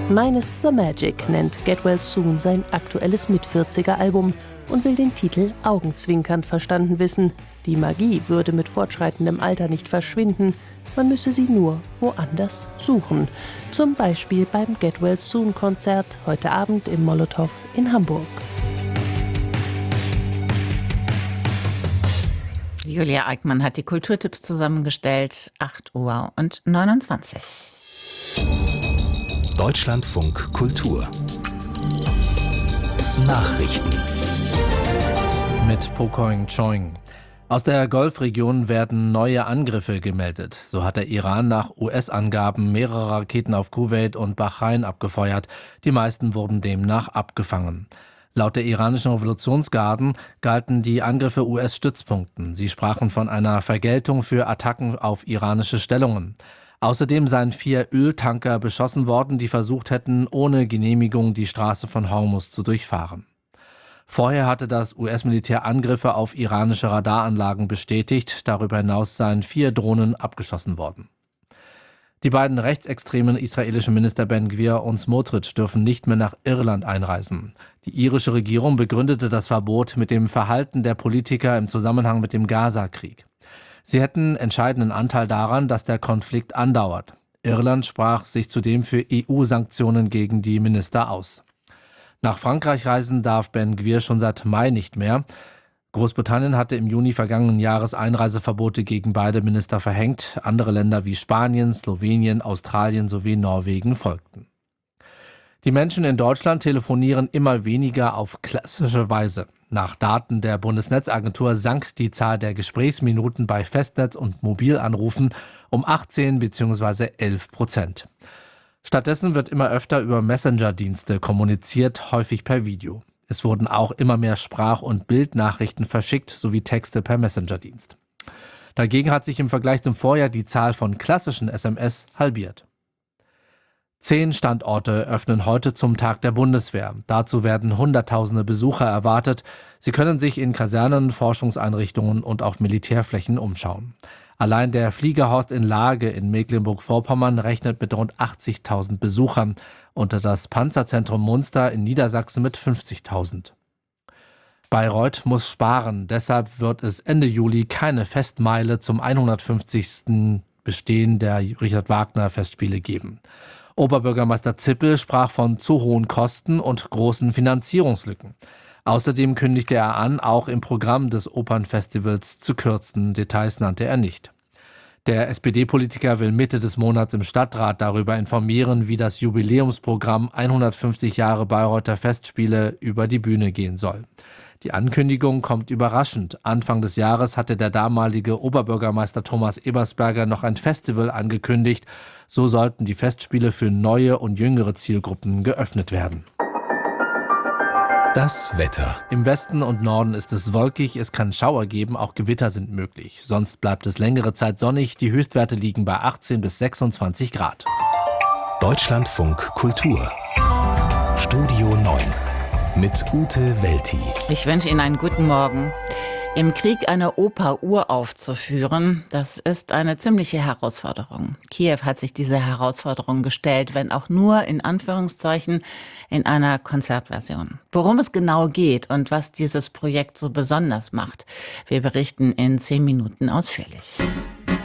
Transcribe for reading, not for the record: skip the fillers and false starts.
Minus the Magic nennt Get Well Soon sein aktuelles Mit-40er-Album und will den Titel augenzwinkernd verstanden wissen. Die Magie würde mit fortschreitendem Alter nicht verschwinden, man müsse sie nur woanders suchen. Zum Beispiel beim Get Well Soon Konzert heute Abend im Molotow in Hamburg. Julia Eickmann hat die Kulturtipps zusammengestellt. 8:29 Uhr. Deutschlandfunk Kultur Nachrichten mit Pokoing Choing. Aus der Golfregion werden neue Angriffe gemeldet. So hat der Iran nach US-Angaben mehrere Raketen auf Kuwait und Bahrain abgefeuert. Die meisten wurden demnach abgefangen. Laut der iranischen Revolutionsgarden galten die Angriffe US-Stützpunkten. Sie sprachen von einer Vergeltung für Attacken auf iranische Stellungen. Außerdem seien 4 Öltanker beschossen worden, die versucht hätten, ohne Genehmigung die Straße von Hormuz zu durchfahren. Vorher hatte das US-Militär Angriffe auf iranische Radaranlagen bestätigt. Darüber hinaus seien 4 Drohnen abgeschossen worden. Die beiden rechtsextremen israelischen Minister Ben Gvir und Smotrich dürfen nicht mehr nach Irland einreisen. Die irische Regierung begründete das Verbot mit dem Verhalten der Politiker im Zusammenhang mit dem Gaza-Krieg. Sie hätten entscheidenden Anteil daran, dass der Konflikt andauert. Irland sprach sich zudem für EU-Sanktionen gegen die Minister aus. Nach Frankreich reisen darf Ben Gvir schon seit Mai nicht mehr. Großbritannien hatte im Juni vergangenen Jahres Einreiseverbote gegen beide Minister verhängt. Andere Länder wie Spanien, Slowenien, Australien sowie Norwegen folgten. Die Menschen in Deutschland telefonieren immer weniger auf klassische Weise. Nach Daten der Bundesnetzagentur sank die Zahl der Gesprächsminuten bei Festnetz- und Mobilanrufen um 18 bzw. 11%. Stattdessen wird immer öfter über Messenger-Dienste kommuniziert, häufig per Video. Es wurden auch immer mehr Sprach- und Bildnachrichten verschickt, sowie Texte per Messenger-Dienst. Dagegen hat sich im Vergleich zum Vorjahr die Zahl von klassischen SMS halbiert. 10 Standorte öffnen heute zum Tag der Bundeswehr. Dazu werden Hunderttausende Besucher erwartet. Sie können sich in Kasernen, Forschungseinrichtungen und auf Militärflächen umschauen. Allein der Fliegerhorst in Lage in Mecklenburg-Vorpommern rechnet mit rund 80.000 Besuchern und das Panzerzentrum Munster in Niedersachsen mit 50.000. Bayreuth muss sparen, deshalb wird es Ende Juli keine Festmeile zum 150. Bestehen der Richard-Wagner-Festspiele geben. Oberbürgermeister Zippel sprach von zu hohen Kosten und großen Finanzierungslücken. Außerdem kündigte er an, auch im Programm des Opernfestivals zu kürzen. Details nannte er nicht. Der SPD-Politiker will Mitte des Monats im Stadtrat darüber informieren, wie das Jubiläumsprogramm 150 Jahre Bayreuther Festspiele über die Bühne gehen soll. Die Ankündigung kommt überraschend. Anfang des Jahres hatte der damalige Oberbürgermeister Thomas Ebersberger noch ein Festival angekündigt. So sollten die Festspiele für neue und jüngere Zielgruppen geöffnet werden. Das Wetter. Im Westen und Norden ist es wolkig, es kann Schauer geben, auch Gewitter sind möglich. Sonst bleibt es längere Zeit sonnig, die Höchstwerte liegen bei 18 bis 26 Grad. Deutschlandfunk Kultur Studio 9 mit Ute Welti. Ich wünsche Ihnen einen guten Morgen. Im Krieg eine Oper uraufzuführen, das ist eine ziemliche Herausforderung. Kiew hat sich diese Herausforderung gestellt, wenn auch nur in Anführungszeichen in einer Konzertversion. Worum es genau geht und was dieses Projekt so besonders macht, wir berichten in 10 Minuten ausführlich.